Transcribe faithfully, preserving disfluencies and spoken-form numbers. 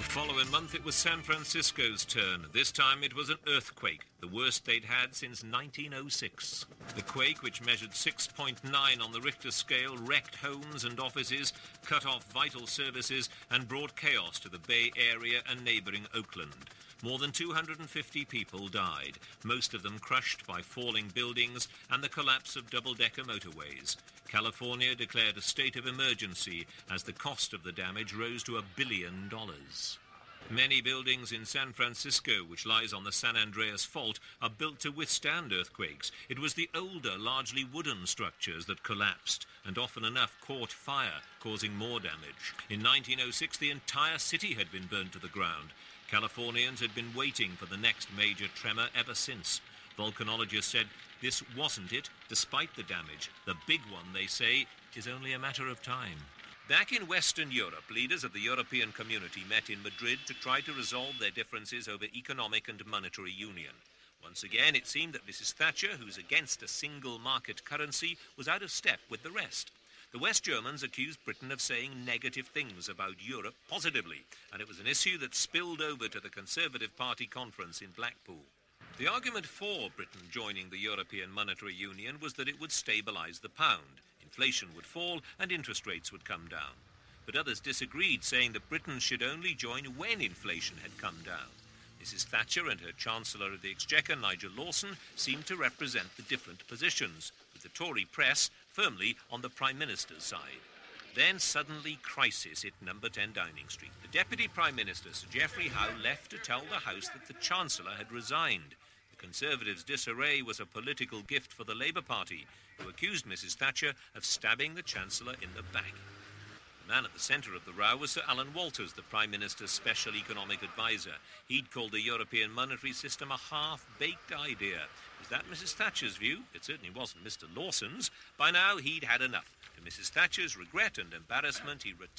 Following month, it was San Francisco's turn. This time it was an earthquake, the worst they'd had since nineteen oh six. The quake, which measured six point nine on the Richter scale, wrecked homes and offices, cut off vital services, and brought chaos to the Bay Area and neighboring Oakland. More than two hundred fifty people died, most of them crushed by falling buildings and the collapse of double-decker motorways. California declared a state of emergency as the cost of the damage rose to a billion dollars. Many buildings in San Francisco, which lies on the San Andreas Fault, are built to withstand earthquakes. It was the older, largely wooden structures that collapsed, and often enough caught fire, causing more damage. In nineteen oh six, the entire city had been burned to the ground. Californians had been waiting for the next major tremor ever since. Volcanologists said this wasn't it, despite the damage. The big one, they say, is only a matter of time. Back in Western Europe, leaders of the European community met in Madrid to try to resolve their differences over economic and monetary union. Once again, it seemed that Missus Thatcher, who's against a single market currency, was out of step with the rest. The West Germans accused Britain of saying negative things about Europe positively, and it was an issue that spilled over to the Conservative Party conference in Blackpool. The argument for Britain joining the European Monetary Union was that it would stabilise the pound, inflation would fall and interest rates would come down. But others disagreed, saying that Britain should only join when inflation had come down. Missus Thatcher and her Chancellor of the Exchequer, Nigel Lawson, seemed to represent the different positions, with the Tory press firmly on the Prime Minister's side. Then suddenly crisis hit number ten Downing Street. The Deputy Prime Minister, Sir Geoffrey Howe, left to tell the House that the Chancellor had resigned. The Conservatives' disarray was a political gift for the Labour Party, who accused Missus Thatcher of stabbing the Chancellor in the back. The man at the centre of the row was Sir Alan Walters, the Prime Minister's special economic advisor. He'd called the European monetary system a half-baked idea. Was that Missus Thatcher's view? It certainly wasn't Mister Lawson's. By now, he'd had enough. To Missus Thatcher's regret and embarrassment, he retired.